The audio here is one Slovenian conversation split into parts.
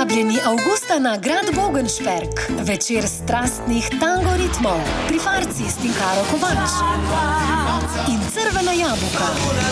Vabljeni avgusta na Grad Bogenšperk, večer strastnih tango ritmov, pri Farci s Tinkaro Kovač in Crvena jabuka.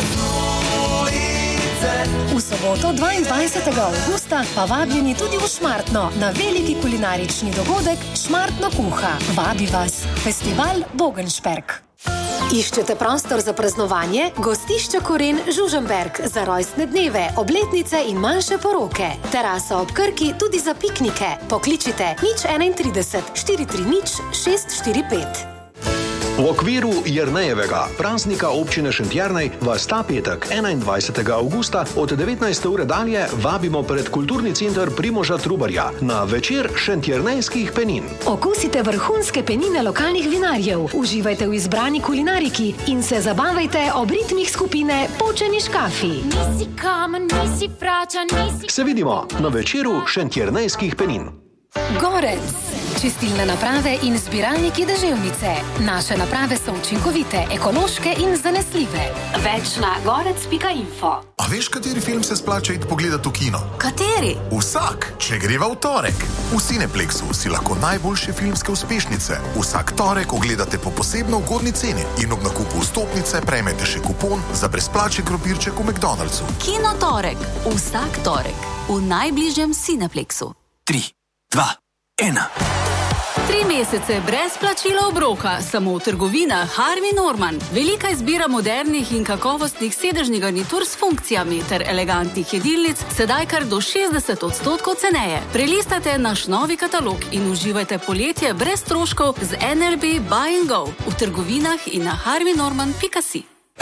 V soboto 22. avgusta pa vabljeni tudi v Šmartno na veliki kulinarični dogodek Šmartno kuha. Vabi vas Festival Bogenšperk. Iščete prostor za praznovanje? Gostišče Koren Žužemberk za rojstne dneve, obletnice in manjše poroke. Terasa ob Krki tudi za piknike. Pokličite 031 430 645. V okviru Jernejevega praznika občine Šentjernej vas ta petek, 21. avgusta od 19. ure dalje vabimo pred Kulturni center Primoža Trubarja na večer šentjernejskih penin. Okusite vrhunske penine lokalnih vinarjev, uživajte v izbrani kulinariki in se zabavajte ob ritmih skupine Počeni škafi. Nisi kamen, nisi frača, nisi... Se vidimo na večeru šentjernejskih penin. Gorec. Čistilne naprave in zbiralniki deževnice. Naše naprave so učinkovite, ekološke in zanesljive. Več na gorec.info. A veš, kateri film se splača iti pogledati v kino? Kateri? Vsak, če greva v torek. V Cineplexu si lahko najboljše filmske uspešnice vsak torek ogledate po posebno ugodni ceni in ob nakupu vstopnice prejmete še kupon za brezplačen krompirček v McDonald'su. Kino torek. Vsak torek. V najbližjem Cineplexu. 3, 2, 1. 3 mesece brez plačila obroka, samo v trgovinah Harvey Norman. Velika izbira modernih in kakovostnih sedežnih garnitur s funkcijami ter elegantnih jedilnic, sedaj kar do 60% ceneje. Prelistate naš novi katalog in uživajte poletje brez stroškov z NLB Buy and Go v trgovinah in na harveynorman.si.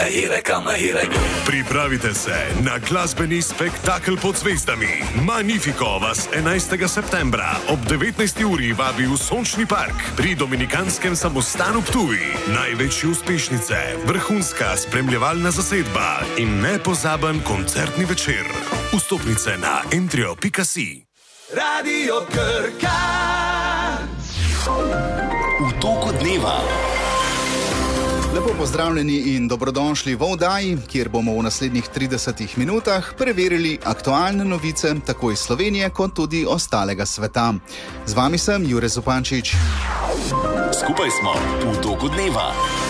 Pripravite se na glasbeni spektakel pod zvezdami. Magnifico vas 11. septembra ob 19. uri vabi v Sončni park pri Dominikanskem samostanu Ptuj. Največje uspešnice, vrhunska spremljevalna zasedba in nepozaben koncertni večer. Vstopnice na entrio.si. Radio Krka. V toku dneva. Lepo pozdravljeni in dobrodošli v oddaji, kjer bomo v naslednjih 30 minutah preverili aktualne novice tako iz Slovenije kot tudi ostalega sveta. Z vami sem Jure Zupančič. Skupaj smo v toku dneva.